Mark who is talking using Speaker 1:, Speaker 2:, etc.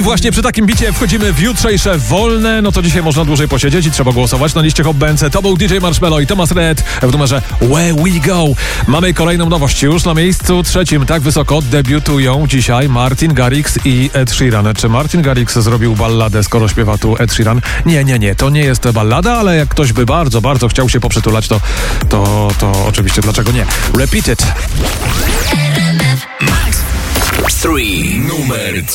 Speaker 1: właśnie przy takim bicie wchodzimy w jutrzejsze wolne. No to dzisiaj można dłużej posiedzieć i trzeba głosować na liście Hot BNC. To był DJ Marshmello i Thomas Red w numerze Where We Go. Mamy kolejną nowość. Już na miejscu trzecim, tak wysoko, debiutują dzisiaj Martin Garrix i Ed Sheeran. Czy Martin Garrix zrobił balladę, skoro śpiewa tu Ed Sheeran? Nie. To nie jest ballada, ale jak ktoś by bardzo, bardzo chciał się poprzytulać, to oczywiście dlaczego nie? Repeat it.
Speaker 2: Max 3, numer 3.